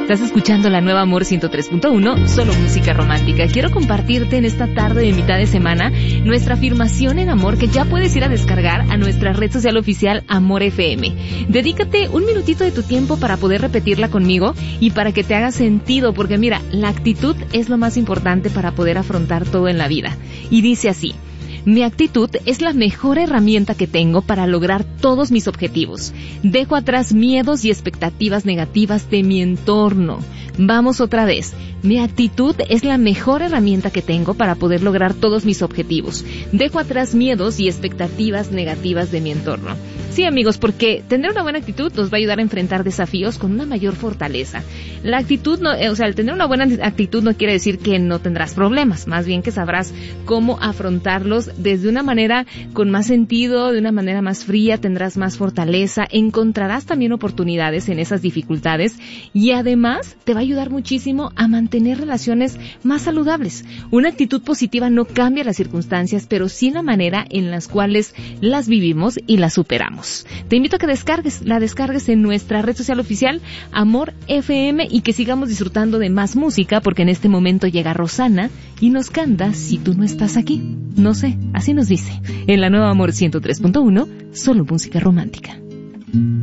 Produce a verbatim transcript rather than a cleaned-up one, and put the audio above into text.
Estás escuchando la nueva Amor ciento tres punto uno, solo música romántica. Quiero compartirte en esta tarde de mitad de semana nuestra afirmación en amor que ya puedes ir a descargar a nuestra red social oficial Amor F M. Dedícate un minutito de tu tiempo para poder repetirla conmigo y para que te haga sentido, porque mira, la actitud es lo más importante para poder afrontar todo en la vida. Y dice así: mi actitud es la mejor herramienta que tengo para lograr todos mis objetivos. Dejo atrás miedos y expectativas negativas de mi entorno. Vamos otra vez. Mi actitud es la mejor herramienta que tengo para poder lograr todos mis objetivos. Dejo atrás miedos y expectativas negativas de mi entorno. Sí, amigos, porque tener una buena actitud nos va a ayudar a enfrentar desafíos con una mayor fortaleza. La actitud, no, o sea, el tener una buena actitud no quiere decir que no tendrás problemas, más bien que sabrás cómo afrontarlos desde una manera con más sentido, de una manera más fría, tendrás más fortaleza, encontrarás también oportunidades en esas dificultades y además te va a ayudar muchísimo a mantener relaciones más saludables. Una actitud positiva no cambia las circunstancias, pero sí la manera en las cuales las vivimos y las superamos. Te invito a que descargues, la descargues en nuestra red social oficial Amor F M y que sigamos disfrutando de más música, porque en este momento llega Rosana y nos canta Si tú no estás aquí. No sé, así nos dice. En la nueva Amor ciento tres punto uno, solo música romántica.